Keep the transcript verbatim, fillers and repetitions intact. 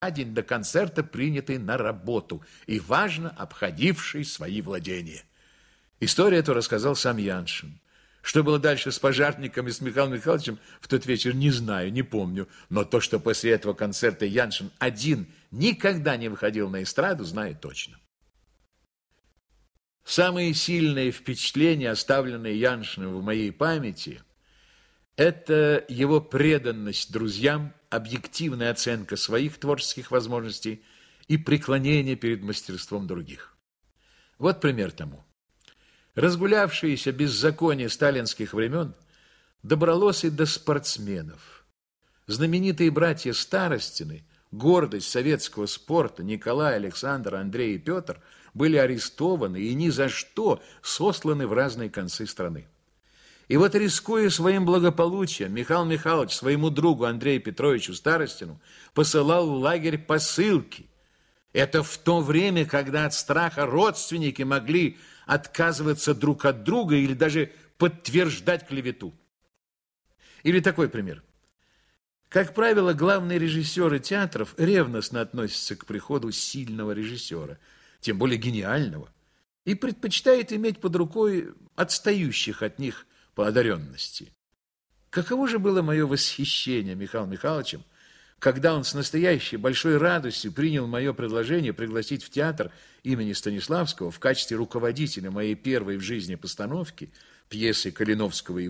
день до концерта принятый на работу и, важно, обходивший свои владения. Историю эту рассказал сам Яншин. Что было дальше с пожарником и с Михаилом Михайловичем в тот вечер, не знаю, не помню. Но то, что после этого концерта Яншин один никогда не выходил на эстраду, знаю точно. Самые сильные впечатления, оставленные Яншиным в моей памяти, это его преданность друзьям, объективная оценка своих творческих возможностей и преклонение перед мастерством других. Вот пример тому. Разгулявшееся беззаконие сталинских времен добралось и до спортсменов. Знаменитые братья Старостины, гордость советского спорта Николай, Александр, Андрей и Петр, были арестованы и ни за что сосланы в разные концы страны. И вот, рискуя своим благополучием, Михаил Михайлович своему другу Андрею Петровичу Старостину посылал в лагерь посылки. Это в то время, когда от страха родственники могли отказываться друг от друга или даже подтверждать клевету. Или такой пример. Как правило, главные режиссеры театров ревностно относятся к приходу сильного режиссера, тем более гениального, и предпочитают иметь под рукой отстающих от них по одаренности. Каково же было мое восхищение Михаилом Михайловичем, когда он с настоящей большой радостью принял мое предложение пригласить в театр имени Станиславского в качестве руководителя моей первой в жизни постановки пьесы Калиновского и